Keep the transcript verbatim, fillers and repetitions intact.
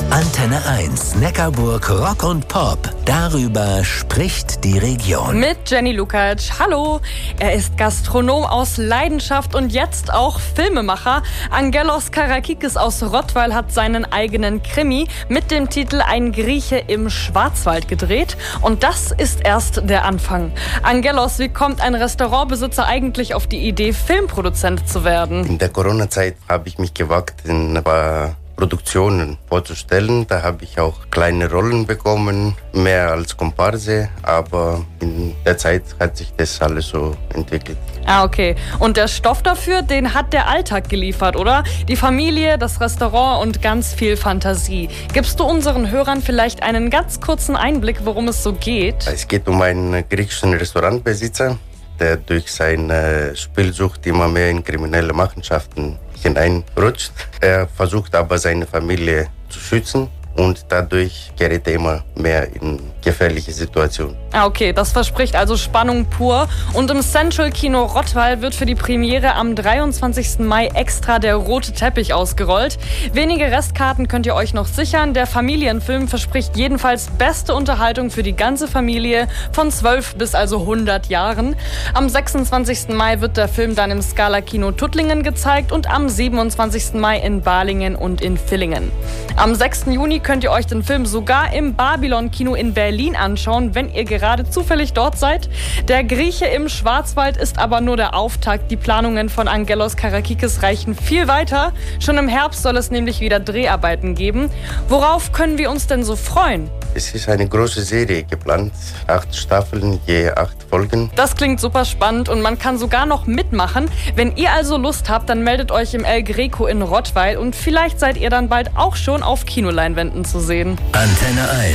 Antenne eins, Neckarburg Rock und Pop. Darüber spricht die Region. Mit Jenny Lukacs. Hallo. Er ist Gastronom aus Leidenschaft und jetzt auch Filmemacher. Angelos Karakikis aus Rottweil hat seinen eigenen Krimi mit dem Titel Ein Grieche im Schwarzwald gedreht. Und das ist erst der Anfang. Angelos, wie kommt ein Restaurantbesitzer eigentlich auf die Idee, Filmproduzent zu werden? In der Corona-Zeit habe ich mich gewagt, in ein paar Produktionen vorzustellen. Da habe ich auch kleine Rollen bekommen, mehr als Komparse, aber in der Zeit hat sich das alles so entwickelt. Ah, okay. Und der Stoff dafür, den hat der Alltag geliefert, oder? Die Familie, das Restaurant und ganz viel Fantasie. Gibst du unseren Hörern vielleicht einen ganz kurzen Einblick, worum es so geht? Es geht um einen griechischen Restaurantbesitzer, der durch seine Spielsucht immer mehr in kriminelle Machenschaften hineinrutscht. Er versucht aber, seine Familie zu schützen und dadurch gerät er immer mehr in gefährliche Situationen. Ah, okay, das verspricht also Spannung pur. Und im Central Kino Rottweil wird für die Premiere am dreiundzwanzigsten Mai extra der rote Teppich ausgerollt. Wenige Restkarten könnt ihr euch noch sichern. Der Familienfilm verspricht jedenfalls beste Unterhaltung für die ganze Familie von zwölf bis also hundert Jahren. Am sechsundzwanzigsten Mai wird der Film dann im Scala Kino Tuttlingen gezeigt und am siebenundzwanzigsten Mai in Balingen und in Villingen. Am sechsten Juni könnt ihr euch den Film sogar im Babylon Kino in Berlin anschauen, wenn ihr gerade zufällig dort seid. Der Grieche im Schwarzwald ist aber nur der Auftakt. Die Planungen von Angelos Karakikis reichen viel weiter. Schon im Herbst soll es nämlich wieder Dreharbeiten geben. Worauf können wir uns denn so freuen? Es ist eine große Serie geplant, acht Staffeln, je acht Folgen. Das klingt super spannend und man kann sogar noch mitmachen. Wenn ihr also Lust habt, dann meldet euch im El Greco in Rottweil und vielleicht seid ihr dann bald auch schon auf Kinoleinwänden zu sehen. Antenne eins.